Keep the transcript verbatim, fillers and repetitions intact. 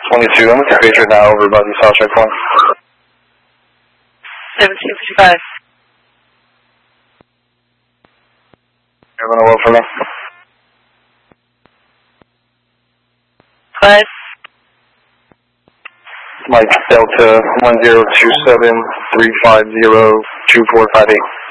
twenty-two, I'm with your Patriot now over about the South checkpoint. seventeen fifty-five. You're going to low for me. Five. Mike Delta one zero two seven three five zero two four five eight.